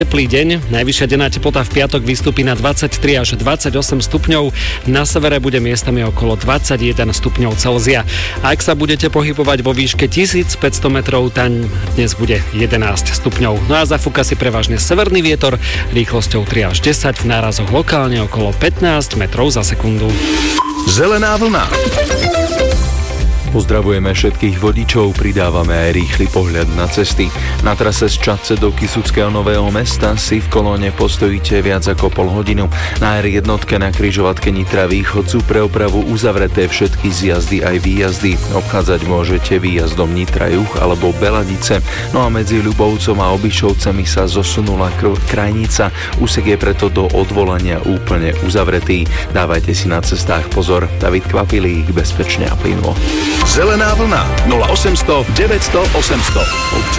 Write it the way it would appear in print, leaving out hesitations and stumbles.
Teplý deň, najvyššia denná teplota v piatok vystúpi na 23 až 28 stupňov, na severe bude miestami okolo 21 stupňov Celzia. Ak sa budete pohybovať vo výške 1500 metrov, tam dnes bude 11 stupňov. No a zafúka si prevažne severný vietor rýchlosťou 3 až 10, v nárazoch lokálne okolo 15 metrov za sekundu. Zelená vlna. Pozdravujeme všetkých vodičov, pridávame aj rýchly pohľad na cesty. Na trase z Čadce do Kysuckého Nového Mesta si v kolóne postojíte viac ako pol hodinu. Na R1 na križovatke Nitra Východ sú pre opravu uzavreté všetky zjazdy aj výjazdy. Obchádzať môžete výjazdom Nitra Juh alebo Beladice. No a medzi Ľubovcom a Obišovcami sa zosunula krajnica. Úsek je preto do odvolania úplne uzavretý. Dávajte si na cestách pozor. David Kvapilík, bezpečne a plynulo. Zelená vlna 0800 900 800.